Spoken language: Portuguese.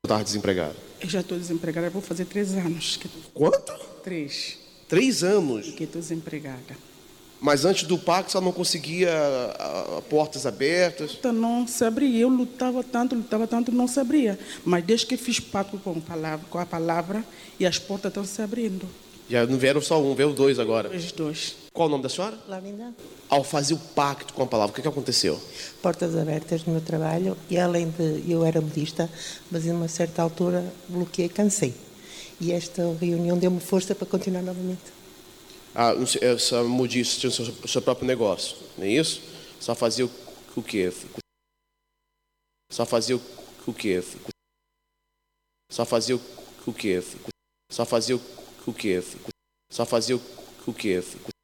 Estava desempregado. Eu já estou desempregada, vou fazer 3 anos. Quanto? 3. 3 anos. Que estou desempregada. Mas antes do pacto, você não conseguia portas abertas? Então não se abria. Eu lutava tanto, não se abria. Mas desde que fiz pacto com a palavra, e as portas estão se abrindo. Já não vieram só um, veio 2 agora. Os 2. Qual o nome da senhora? Laurinda. Ao fazer o pacto com a palavra, o que aconteceu? Portas abertas no meu trabalho, e além de eu era modista, mas em uma certa altura bloqueei, cansei. E esta reunião deu-me força para continuar novamente. Essa modista tinha o seu próprio negócio, não é isso? Só fazia o quê? Só fazia o quê? Só fazia o quê? Só fazia o quê? Só fazia o quê?